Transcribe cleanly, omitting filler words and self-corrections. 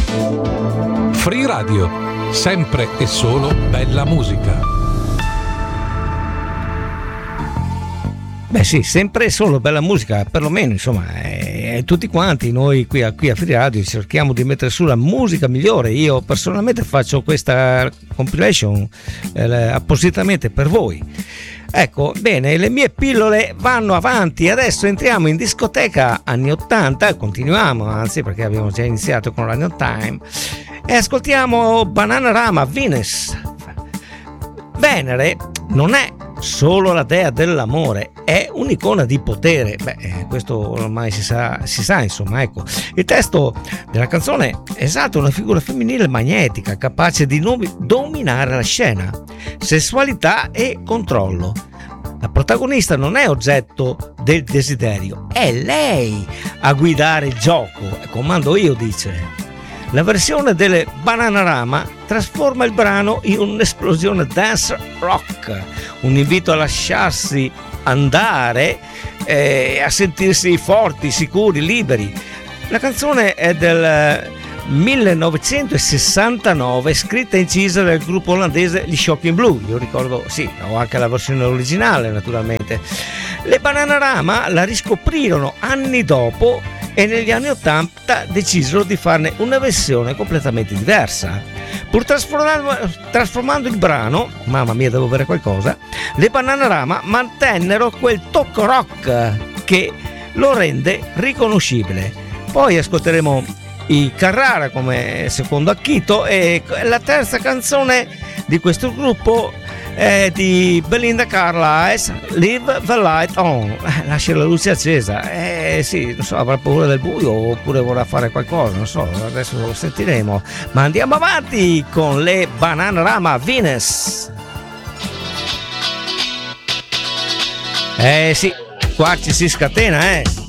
Free Radio, sempre e solo bella musica. Beh sì, sempre e solo bella musica, perlomeno insomma, tutti quanti noi qui a Free Radio cerchiamo di mettere su la musica migliore. Io personalmente faccio questa compilation appositamente per voi. Ecco, bene, le mie pillole vanno avanti. Adesso entriamo in discoteca anni 80, continuiamo, anzi, perché abbiamo già iniziato con Run on Time, e ascoltiamo Bananarama, Venus. Venere non è solo la dea dell'amore, è un'icona di potere. Beh, questo ormai si sa, insomma, ecco. Il testo della canzone esalta una figura femminile magnetica, capace di dominare la scena, sessualità e controllo. La protagonista non è oggetto del desiderio, è lei a guidare il gioco. Comando io, dice. La versione delle Bananarama trasforma il brano in un'esplosione dance rock, un invito a lasciarsi andare, a sentirsi forti, sicuri, liberi. La canzone è del 1969, scritta e incisa dal gruppo olandese gli Shocking Blue. Io ricordo, sì, ho anche la versione originale naturalmente. Le Bananarama la riscoprirono anni dopo e negli anni 80 decisero di farne una versione completamente diversa. Pur trasformando il brano, mamma mia, devo bere qualcosa, le Bananarama mantennero quel tocco rock che lo rende riconoscibile. Poi ascolteremo i Carrara come secondo acchito, e la terza canzone di questo gruppo è di Belinda Carlisle, Leave the Light On, lascia la luce accesa. Sì, non so, avrà paura del buio oppure vorrà fare qualcosa, non so, adesso lo sentiremo, ma andiamo avanti con le Bananarama, Venus. Sì, qua ci si scatena,